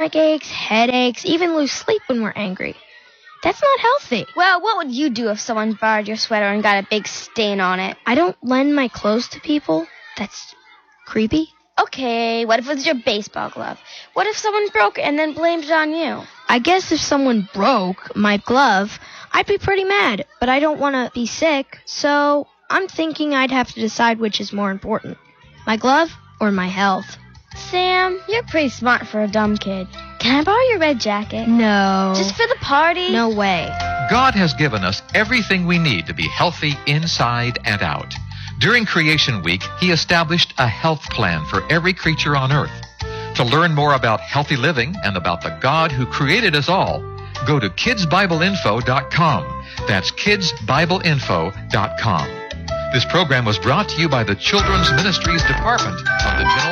stomach aches, headaches, even lose sleep when we're angry. That's not healthy. Well, what would you do if someone borrowed your sweater and got a big stain on it? I don't lend my clothes to people. That's creepy. Okay, what if it was your baseball glove? What if someone broke it and then blamed it on you? I guess if someone broke my glove, I'd be pretty mad, but I don't want to be sick, so I'm thinking I'd have to decide which is more important, my glove or my health. Sam, you're pretty smart for a dumb kid. Can I borrow your red jacket? No. Just for the party? No way. God has given us everything we need to be healthy inside and out. During Creation Week, He established a health plan for every creature on earth. To learn more about healthy living and about the God who created us all, go to kidsbibleinfo.com. That's kidsbibleinfo.com. This program was brought to you by the Children's Ministries Department of the General